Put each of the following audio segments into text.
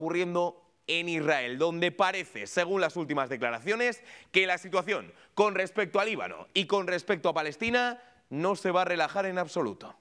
ocurriendo en Israel, donde parece, según las últimas declaraciones, que la situación con respecto al Líbano y con respecto a Palestina no se va a relajar en absoluto.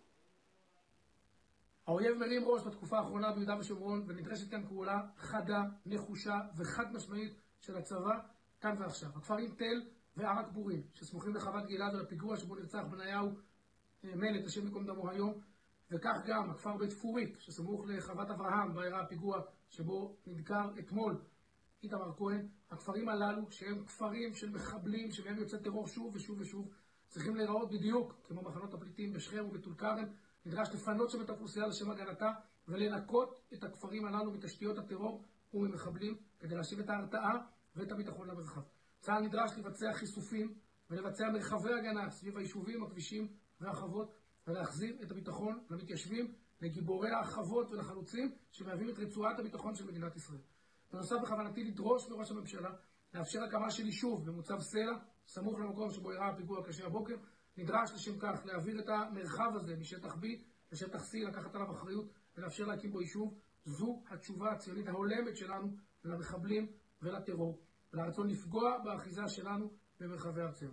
האויב מרים ראש בתקופה האחרונה ביהודה ושומרון, ונדרשת כאן פעולה חדה, נחושה וחד משמעית של הצבא כאן ועכשיו. הכפרים תל וערק בורים, שסמוכים לחוות גלעד ולפיגוע שבו נרצח בניהו מלט, השם ייקום דמו היום, וכך גם הכפר בית פוריק, שסמוך לחוות אברהם, בה אירע הפיגוע שבו נדקר אתמול איתמר כהן. הכפרים הללו, שהם כפרים של מחבלים, שמהם יוצא טרור שוב ושוב ושוב, צריכים להיראות בדיוק כמו מחנות הפליטים בשכם ובטול כרם. נדרש לפנות שם את האוכלוסייה לשם הגנתה ולנקות את הכפרים הללו מתשתיות הטרור וממחבלים כדי להשיב את ההרתעה ואת הביטחון למרחב. צה"ל נדרש לבצע חיסופים ולבצע מרחבי הגנה סביב היישובים, הכבישים והחוות ולהחזיר את הביטחון למתיישבים, לגיבורי החוות ולחלוצים שמהווים את רצועת הביטחון של מדינת ישראל. בנוסף, בכוונתי לדרוש מראש הממשלה לאפשר הקמה של יישוב במוצב סלע, סמוך למקום שבו אירע הפיגוע הקשה הבוקר. נדרש לשם כך להעביר את המרחב הזה משטח B לשטח C, לקחת עליו אחריות ולאפשר להקים בו יישוב. זו התשובה הציונית ההולמת שלנו למחבלים ולטרור, ולרצון לפגוע באחיזה שלנו במרחבי ארצנו.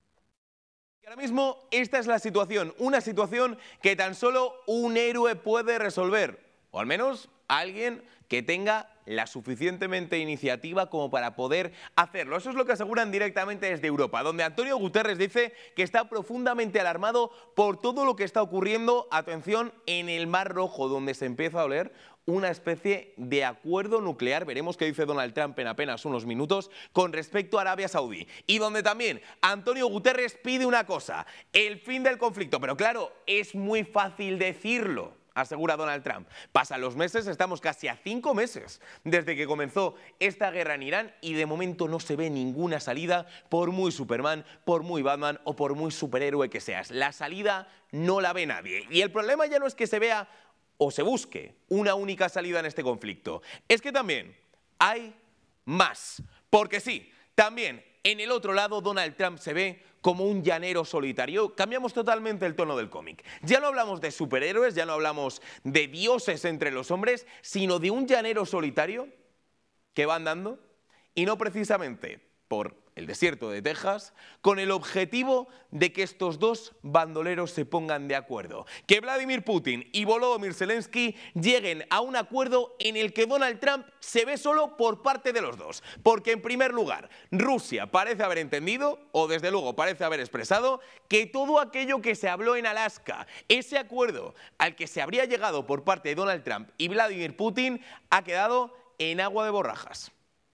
Ahora mismo esta es la situación, una situación que tan solo un héroe puede resolver, o al menos alguien que tenga la suficientemente iniciativa como para poder hacerlo. Eso es lo que aseguran directamente desde Europa, donde Antonio Guterres dice que está profundamente alarmado por todo lo que está ocurriendo, atención, en el Mar Rojo, donde se empieza a oler una especie de acuerdo nuclear, veremos qué dice Donald Trump en apenas unos minutos, con respecto a Arabia Saudí. Y donde también Antonio Guterres pide una cosa, el fin del conflicto. Pero claro, es muy fácil decirlo, asegura Donald Trump. Pasan los meses, estamos casi a 5 meses desde que comenzó esta guerra en Irán y de momento no se ve ninguna salida, por muy Superman, por muy Batman o por muy superhéroe que seas. La salida no la ve nadie. Y el problema ya no es que se vea o se busque una única salida en este conflicto, es que también hay más. Porque sí, también en el otro lado Donald Trump se ve como un llanero solitario. Cambiamos totalmente el tono del cómic. Ya no hablamos de superhéroes, ya no hablamos de dioses entre los hombres, sino de un llanero solitario que va andando, y no precisamente por el desierto de Texas, con el objetivo de que estos dos bandoleros se pongan de acuerdo. Que Vladimir Putin y Volodymyr Zelensky lleguen a un acuerdo en el que Donald Trump se ve solo por parte de los dos. Porque en primer lugar, Rusia parece haber entendido, o desde luego parece haber expresado, que todo aquello que se habló en Alaska, ese acuerdo al que se habría llegado por parte de Donald Trump y Vladimir Putin, ha quedado en agua de borrajas.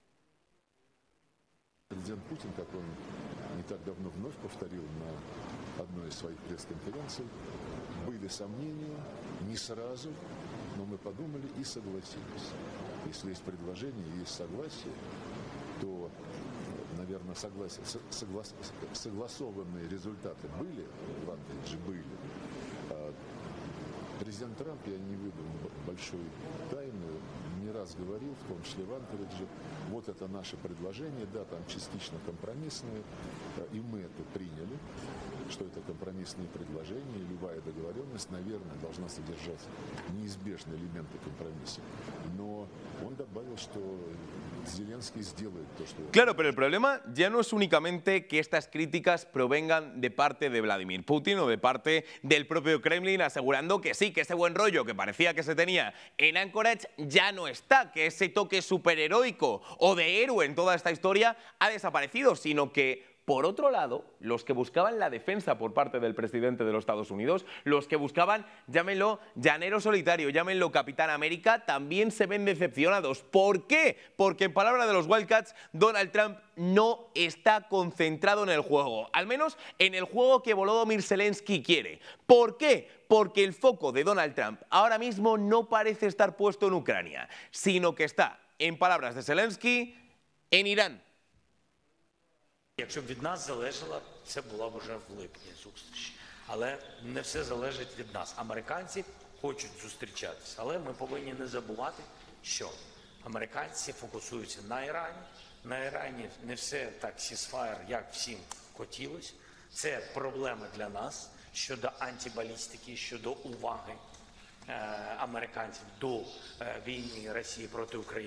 Президент Путин, как он не так давно вновь повторил на одной из своих пресс-конференций, были сомнения, не сразу, но мы подумали и согласились. Если есть предложение, есть согласие, то, наверное, согласованные результаты были, в Анкоридже были. Президент Трамп, я не выдам большой тайны, не раз говорил, в том числе в Анкоридже, вот это наше предложение, да, там частично компромиссное, и мы это приняли, что это компромиссные предложения, и любая договоренность, наверное, должна содержать неизбежные элементы компромисса. Но он добавил, что Zelensky сделает то, что... Claro, pero el problema ya no es únicamente que estas críticas provengan de parte de Vladimir Putin o de parte del propio Kremlin, asegurando que sí, que ese buen rollo que parecía que se tenía en Anchorage ya no está, que ese toque superheroico o de héroe en toda esta historia ha desaparecido, sino que, por otro lado, los que buscaban la defensa por parte del presidente de los Estados Unidos, los que buscaban, llámenlo llanero solitario, llámenlo Capitán América, también se ven decepcionados. ¿Por qué? Porque en palabras de los Wildcats, Donald Trump no está concentrado en el juego, al menos en el juego que Volodymyr Zelensky quiere. ¿Por qué? Porque el foco de Donald Trump ahora mismo no parece estar puesto en Ucrania, sino que está, en palabras de Zelensky, en Irán. Якщо б від нас залежало, це була б вже в липні зустріч. Але не все залежить від нас. Американці хочуть зустрічатися, але ми повинні не забувати, що американці фокусуються на Ірані. На Ірані не все так сісфаєр, як всім хотілося. Це проблеми для нас щодо антибалістики, щодо уваги американців до війни Росії проти України.